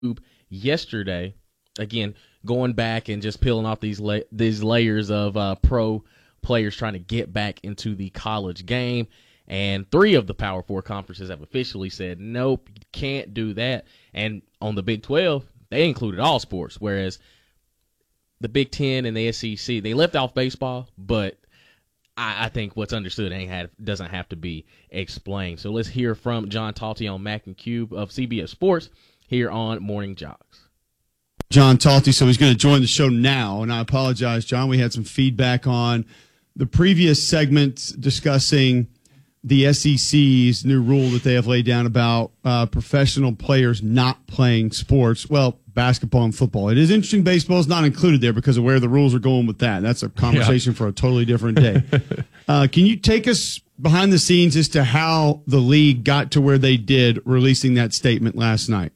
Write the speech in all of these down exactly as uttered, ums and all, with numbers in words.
yesterday. Again, going back and just peeling off these la- these layers of uh, pro players trying to get back into the college game. And three of the Power Four conferences have officially said, nope, you can't do that. And on the Big twelve, they included all sports, whereas the Big Ten and the S E C, they left off baseball, but I, I think what's understood ain't have, doesn't have to be explained. So let's hear from John Talty on Mac and Cube of C B S Sports here on Morning Jogs. John Talty, so he's going to join the show now, and I apologize, John. We had some feedback on the previous segment discussing the S E C's new rule that they have laid down about uh, professional players not playing sports. Well, basketball and football. It is interesting baseball is not included there because of where the rules are going with that. That's a conversation yeah. for a totally different day. uh, can you take us behind the scenes as to how the league got to where they did, releasing that statement last night?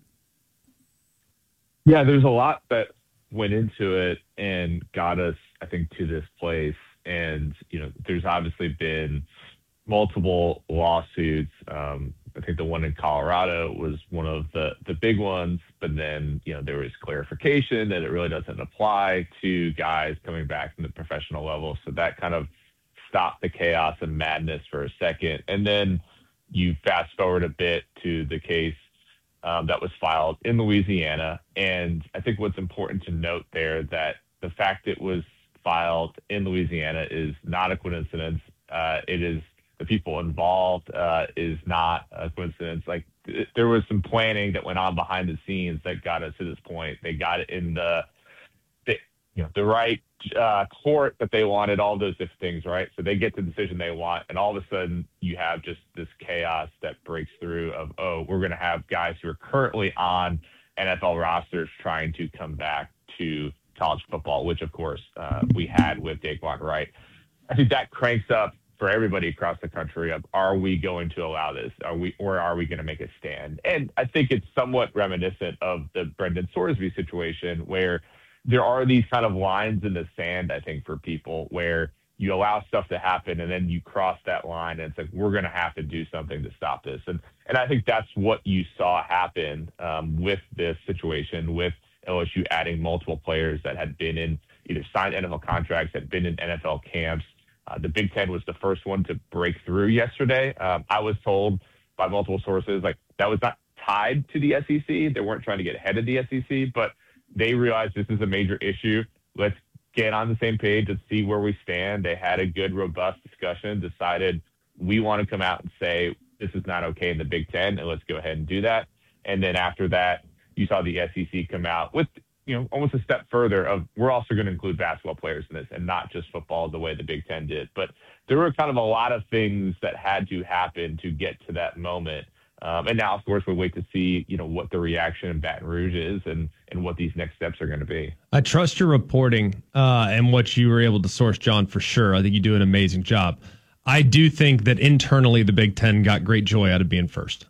Yeah, there's a lot that went into it and got us, I think, to this place. And, you know, there's obviously been multiple lawsuits. Um, I think the one in Colorado was one of the, the big ones, but then, you know, there was clarification that it really doesn't apply to guys coming back from the professional level. So that kind of stopped the chaos and madness for a second. And then you fast forward a bit to the case um, that was filed in Louisiana. And I think what's important to note there that the fact it was filed in Louisiana is not a coincidence. Uh, it is the people involved uh, is not a coincidence. Like th- there was some planning that went on behind the scenes that got us to this point. They got it in the, the you know, the right uh, court that they wanted, all those different things, right? So they get the decision they want, and all of a sudden you have just this chaos that breaks through of, oh, we're going to have guys who are currently on N F L rosters trying to come back to college football, which of course uh, we had with Daquan Wright. I think that cranks up for everybody across the country of, are we going to allow this? Are we, or are we going to make a stand? And I think it's somewhat reminiscent of the Brendan Sorsby situation where there are these kind of lines in the sand, I think, for people where you allow stuff to happen and then you cross that line and it's like, we're going to have to do something to stop this. And, and I think that's what you saw happen um, with this situation, with L S U adding multiple players that had been in either signed N F L contracts, had been in N F L camps. Uh, the Big Ten was the first one to break through yesterday. Um, I was told by multiple sources, like that was not tied to the S E C. They weren't trying to get ahead of the S E C, but they realized this is a major issue. Let's get on the same page and see where we stand. They had a good, robust discussion, decided we want to come out and say this is not okay in the Big Ten, and let's go ahead and do that. And then after that, you saw the S E C come out with, you know, almost a step further of we're also going to include basketball players in this and not just football the way the Big Ten did. But there were kind of a lot of things that had to happen to get to that moment. Um, and now, of course, we'll wait to see, you know, what the reaction in Baton Rouge is and, and what these next steps are going to be. I trust your reporting uh, and what you were able to source, John, for sure. I think you do an amazing job. I do think that internally the Big Ten got great joy out of being first.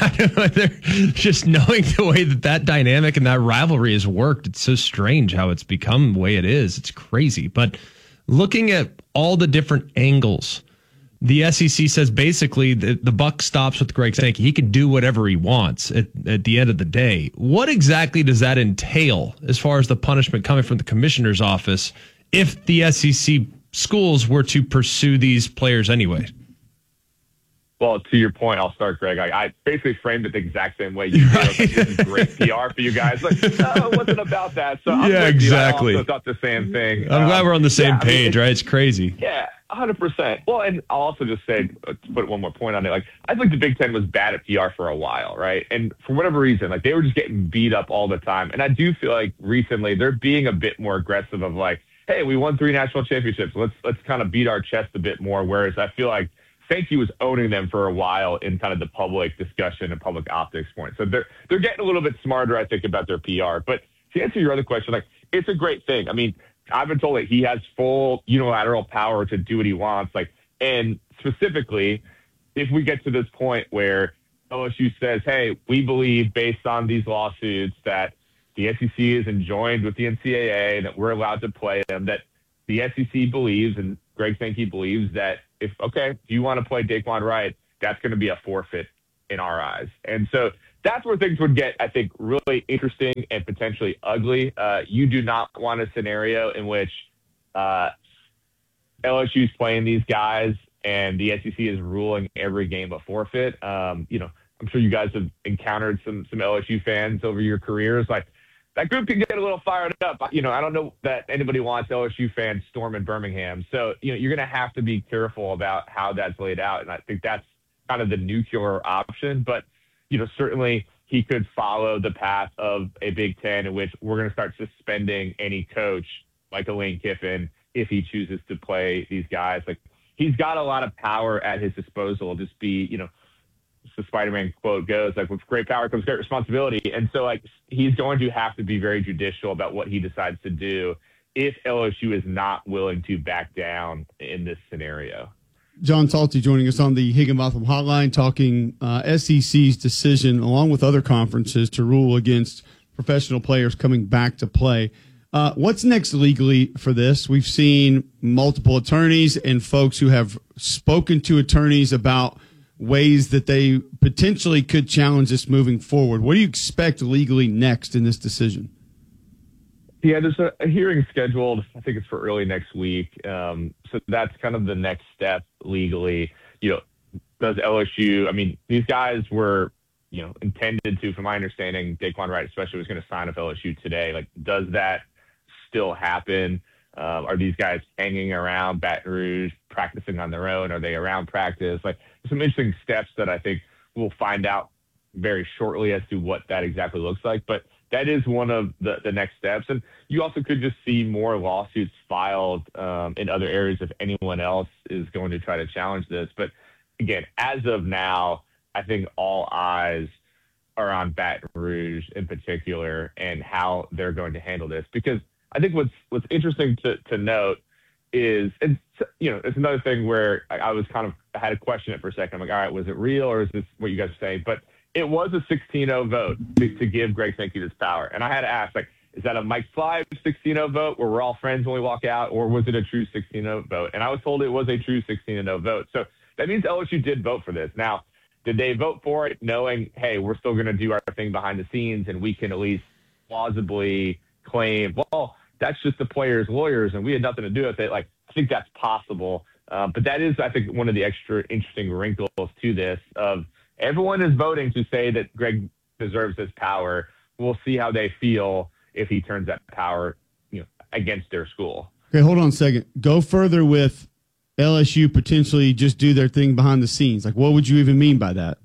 Just knowing the way that that dynamic and that rivalry has worked, it's so strange how it's become the way it is. It's crazy. But looking at all the different angles, the S E C says basically the, the buck stops with Greg Sankey. He can do whatever he wants at, at the end of the day. What exactly does that entail as far as the punishment coming from the commissioner's office if the S E C schools were to pursue these players anyway? Well, to your point, I'll start, Greg. I, I basically framed it the exact same way you did. Right. Like, this is great P R for you guys. Like, no, it wasn't about that. So I'm yeah, exactly. I also thought the same thing. I'm um, glad we're on the same yeah, page, I mean, right? It's crazy. Yeah, one hundred percent. Well, and I'll also just say, to put one more point on it, like, I think the Big Ten was bad at P R for a while, right? And for whatever reason, like, they were just getting beat up all the time. And I do feel like recently they're being a bit more aggressive of like, hey, we won three national championships. Let's let's kind of beat our chest a bit more. Whereas I feel like Sankey was owning them for a while in kind of the public discussion and public optics point. So they're they're getting a little bit smarter, I think, about their P R. But to answer your other question, like, it's a great thing. I mean, I've been told that he has full unilateral power to do what he wants. Like, and specifically, if we get to this point where L S U says, hey, we believe based on these lawsuits that the S E C is enjoined with the N C double A, that we're allowed to play them, that the S E C believes and Greg Sankey believes that if, okay, if you want to play Daquan Wright, that's going to be a forfeit in our eyes. And so that's where things would get, I think, really interesting and potentially ugly. Uh, you do not want a scenario in which uh, L S U is playing these guys and the S E C is ruling every game a forfeit. Um, you know, I'm sure you guys have encountered some some L S U fans over your careers. Like, that group can get a little fired up. You know, I don't know that anybody wants L S U fans storming Birmingham. So, you know, you're going to have to be careful about how that's laid out. And I think that's kind of the nuclear option. But, you know, certainly he could follow the path of a Big Ten in which we're going to start suspending any coach like a Lane Kiffin if he chooses to play these guys. Like, he's got a lot of power at his disposal. Just be, you know, the Spider-Man quote goes, like, with great power comes great responsibility. And so, like, he's going to have to be very judicial about what he decides to do if L S U is not willing to back down in this scenario. John Talty joining us on the Higginbotham Hotline, talking uh, S E C's decision, along with other conferences, to rule against professional players coming back to play. Uh, what's next legally for this? We've seen multiple attorneys and folks who have spoken to attorneys about ways that they potentially could challenge this moving forward. What do you expect legally next in this decision? Yeah, there's a, a hearing scheduled. I think it's for early next week. Um, so that's kind of the next step legally. You know, does L S U, I mean, these guys were, you know, intended to, from my understanding, Daquan Wright especially was going to sign up L S U today. Like, does that still happen? Um, are these guys hanging around Baton Rouge, practicing on their own? Are they around practice? Like, some interesting steps that I think we'll find out very shortly as to what that exactly looks like. But that is one of the, the next steps. And you also could just see more lawsuits filed um, in other areas if anyone else is going to try to challenge this. But again, as of now, I think all eyes are on Baton Rouge in particular and how they're going to handle this. Because I think what's what's interesting to, to note is, and you know, it's another thing where I, I was kind of, I had to question it for a second. I'm like, all right, was it real or is this what you guys are saying? But it was a sixteen oh vote to, to give Greg Sankey this power. And I had to ask, like, is that a Mike Fly sixteen oh vote where we're all friends when we walk out, or was it a true sixteen oh vote? And I was told it was a true sixteen oh vote. So that means L S U did vote for this. Now, did they vote for it knowing, hey, we're still going to do our thing behind the scenes and we can at least plausibly claim, well, that's just the players' lawyers and we had nothing to do with it? Like, I think that's possible. Um, but that is, I think, one of the extra interesting wrinkles to this of everyone is voting to say that Greg deserves this power. We'll see how they feel if he turns that power, you know, against their school. Okay, hold on a second. Go further with L S U potentially just do their thing behind the scenes. Like, what would you even mean by that?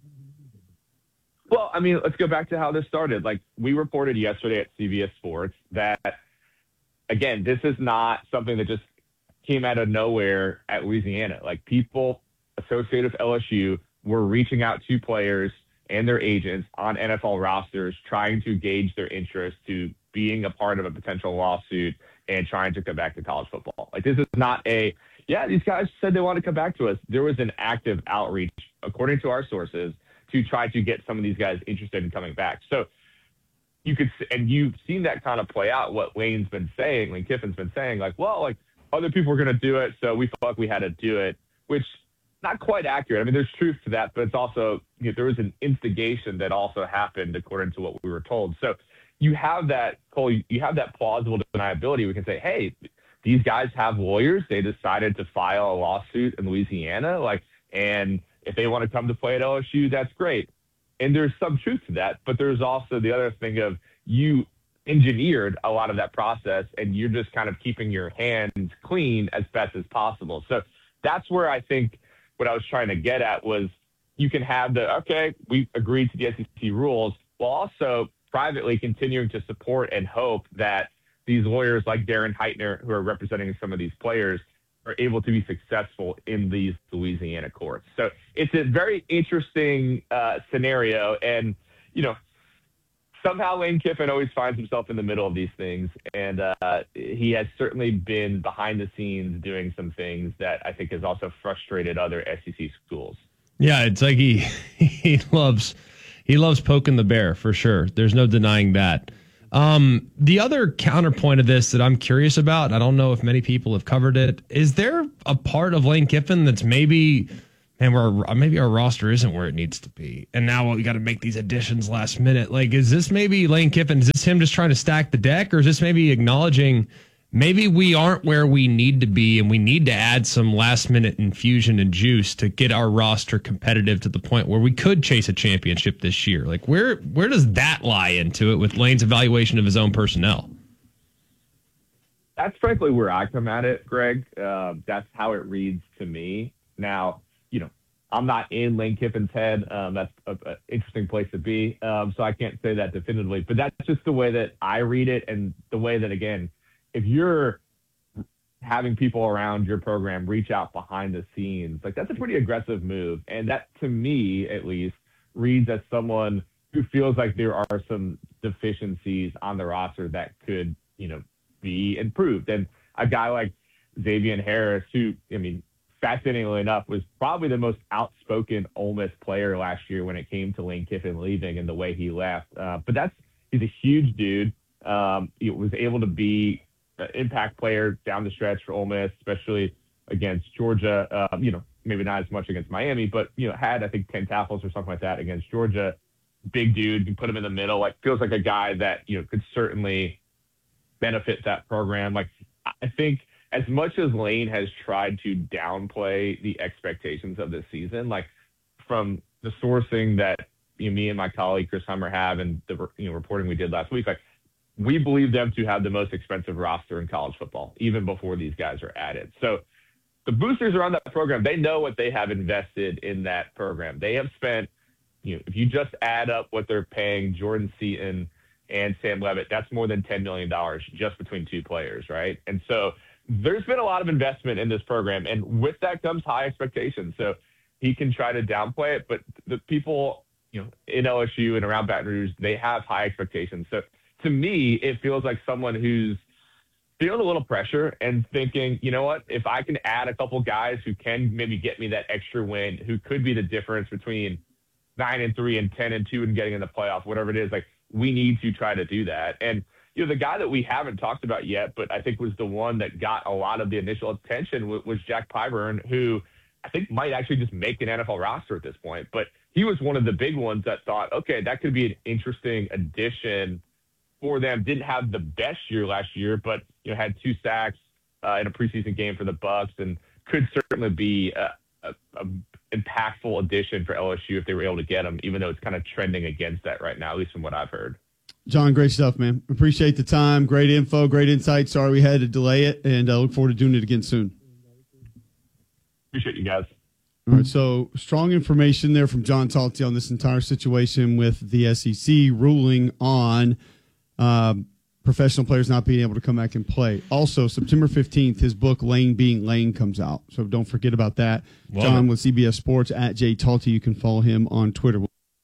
Well, I mean, let's go back to how this started. Like, we reported yesterday at C B S Sports that, again, this is not something that just came out of nowhere at Louisiana. Like, people associated with L S U were reaching out to players and their agents on N F L rosters, trying to gauge their interest to being a part of a potential lawsuit and trying to come back to college football. Like, this is not a, yeah, these guys said they want to come back to us. There was an active outreach, according to our sources, to try to get some of these guys interested in coming back. So you could, and you've seen that kind of play out, what Lane's been saying, Lane Kiffin's been saying, like, well, like, other people were going to do it, so we felt like we had to do it, which not quite accurate. I mean, there's truth to that, but it's also, you know, there was an instigation that also happened according to what we were told. So you have that, Cole, you have that plausible deniability. We can say, hey, these guys have lawyers. They decided to file a lawsuit in Louisiana, like, and if they want to come to play at L S U, that's great. And there's some truth to that, but there's also the other thing of you engineered a lot of that process and you're just kind of keeping your hands clean as best as possible. So that's where I think what I was trying to get at was you can have the, okay, we agreed to the S E C rules, while also privately continuing to support and hope that these lawyers like Darren Heitner, who are representing some of these players, are able to be successful in these Louisiana courts. So it's a very interesting uh, scenario. And, you know, somehow Lane Kiffin always finds himself in the middle of these things. And uh, he has certainly been behind the scenes doing some things that I think has also frustrated other S E C schools. Yeah, it's like he he loves he loves poking the bear for sure. There's no denying that. Um, the other counterpoint of this that I'm curious about, I don't know if many people have covered it, is there a part of Lane Kiffin that's maybe and we're maybe our roster isn't where it needs to be, and now we got to make these additions last minute. Like, is this maybe Lane Kiffin? Is this him just trying to stack the deck, or is this maybe acknowledging maybe we aren't where we need to be, and we need to add some last minute infusion and juice to get our roster competitive to the point where we could chase a championship this year? Like, where where does that lie into it with Lane's evaluation of his own personnel? That's frankly where I come at it, Greg. Uh, that's how it reads to me. Now, you know, I'm not in Lane Kiffin's head. Um, that's an interesting place to be. Um, so I can't say that definitively, but that's just the way that I read it, and the way that, again, if you're having people around your program reach out behind the scenes, like, that's a pretty aggressive move. And that, to me, at least, reads as someone who feels like there are some deficiencies on the roster that could, you know, be improved. And a guy like Xavier Harris, who, I mean, fascinatingly enough, was probably the most outspoken Ole Miss player last year when it came to Lane Kiffin leaving and the way he left. Uh, but that's, he's a huge dude. Um, he was able to be an impact player down the stretch for Ole Miss, especially against Georgia. Um, you know, maybe not as much against Miami, but, you know, had, I think, ten tackles or something like that against Georgia. Big dude, you put him in the middle, like, feels like a guy that, you know, could certainly benefit that program. Like, I think as much as Lane has tried to downplay the expectations of this season, like, from the sourcing that, you know, me and my colleague Chris Hummer have, and the, you know, reporting we did last week, like, we believe them to have the most expensive roster in college football, even before these guys are added. So the boosters around that program, they know what they have invested in that program. They have spent, you know, if you just add up what they're paying Jordan Seaton and Sam Levitt, that's more than ten million dollars just between two players, right? And so there's been a lot of investment in this program, and with that comes high expectations. So he can try to downplay it, but the people, you know, in L S U and around Baton Rouge, they have high expectations. So to me, it feels like someone who's feeling a little pressure and thinking, you know what, if I can add a couple guys who can maybe get me that extra win, who could be the difference between nine and three and ten and two and getting in the playoffs, whatever it is, like, we need to try to do that. And, you know, the guy that we haven't talked about yet, but I think was the one that got a lot of the initial attention, was, was Jack Pyburn, who I think might actually just make an N F L roster at this point. But he was one of the big ones that thought, okay, that could be an interesting addition for them. Didn't have the best year last year, but, you know, had two sacks uh, in a preseason game for the Bucks, and could certainly be a, a, a impactful addition for L S U if they were able to get him, even though it's kind of trending against that right now, at least from what I've heard. John, great stuff, man. Appreciate the time. Great info, great insight. Sorry we had to delay it, and I uh, look forward to doing it again soon. Appreciate you guys. All right, so strong information there from John Talty on this entire situation with the S E C ruling on um, professional players not being able to come back and play. Also, September fifteenth, his book, Lane Being Lane, comes out. So don't forget about that. Love John it. With C B S Sports, at Jay Talty. You can follow him on Twitter.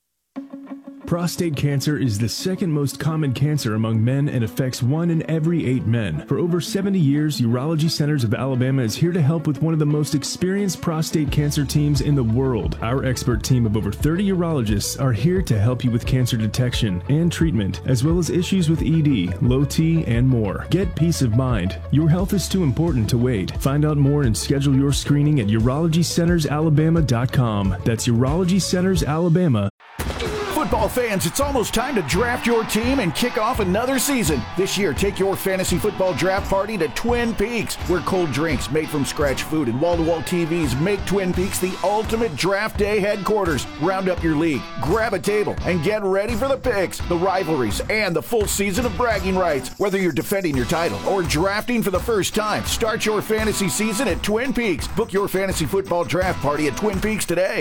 Prostate cancer is the second most common cancer among men and affects one in every eight men. For over seventy years, Urology Centers of Alabama is here to help with one of the most experienced prostate cancer teams in the world. Our expert team of over thirty urologists are here to help you with cancer detection and treatment, as well as issues with E D, low T, and more. Get peace of mind. Your health is too important to wait. Find out more and schedule your screening at urology centers alabama dot com. That's urology centers alabama. Football fans, it's almost time to draft your team and kick off another season. This year, take your fantasy football draft party to Twin Peaks, where cold drinks made from scratch food and wall-to-wall T Vs make Twin Peaks the ultimate draft day headquarters. Round up your league, grab a table, and get ready for the picks, the rivalries, and the full season of bragging rights. Whether you're defending your title or drafting for the first time, start your fantasy season at Twin Peaks. Book your fantasy football draft party at Twin Peaks today.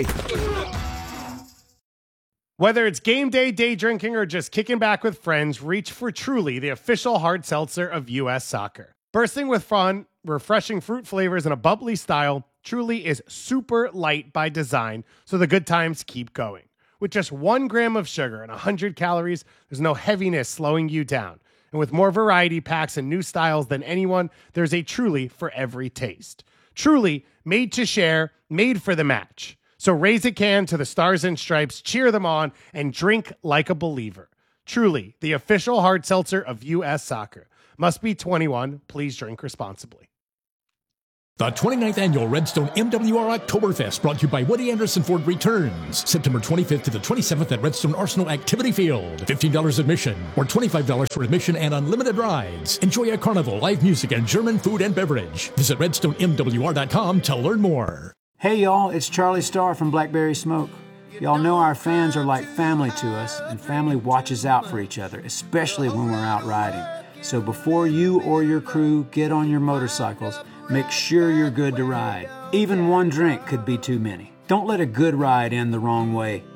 Whether it's game day, day drinking, or just kicking back with friends, reach for Truly, the official hard seltzer of U S Soccer. Bursting with fun, refreshing fruit flavors, and a bubbly style, Truly is super light by design, so the good times keep going. With just one gram of sugar and one hundred calories, there's no heaviness slowing you down. And with more variety packs and new styles than anyone, there's a Truly for every taste. Truly, made to share, made for the match. So raise a can to the Stars and Stripes, cheer them on, and drink like a believer. Truly, the official hard seltzer of U S Soccer. Must be twenty-one. Please drink responsibly. The twenty-ninth Annual Redstone M W R Oktoberfest, brought to you by Woody Anderson Ford, returns September twenty-fifth to the twenty-seventh at Redstone Arsenal Activity Field. fifteen dollars admission or twenty-five dollars for admission and unlimited rides. Enjoy a carnival, live music, and German food and beverage. Visit redstone m w r dot com to learn more. Hey y'all, it's Charlie Starr from Blackberry Smoke. Y'all know our fans are like family to us, and family watches out for each other, especially when we're out riding. So before you or your crew get on your motorcycles, make sure you're good to ride. Even one drink could be too many. Don't let a good ride end the wrong way.